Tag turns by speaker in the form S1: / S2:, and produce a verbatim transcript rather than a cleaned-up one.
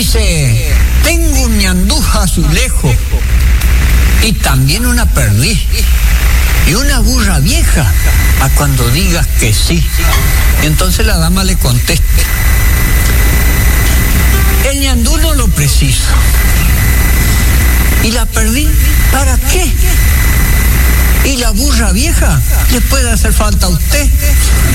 S1: Dice, tengo un ñandú azulejo y también una perdiz y una burra vieja a cuando digas que sí. Y entonces la dama le contesta, el ñandú no lo preciso. ¿Y la perdiz para qué? ¿Y la burra vieja le puede hacer falta a usted?